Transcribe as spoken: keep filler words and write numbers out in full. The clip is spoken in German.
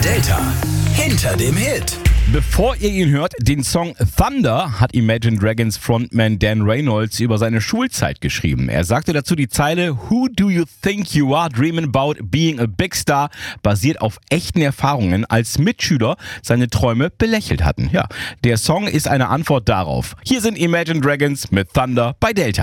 Delta hinter dem Hit. Bevor ihr ihn hört, den Song Thunder hat Imagine Dragons Frontman Dan Reynolds über seine Schulzeit geschrieben. Er sagte dazu die Zeile "Who do you think you are dreaming about being a big star" basiert auf echten Erfahrungen, als Mitschüler seine Träume belächelt hatten. Ja, der Song ist eine Antwort darauf. Hier sind Imagine Dragons mit Thunder bei Delta.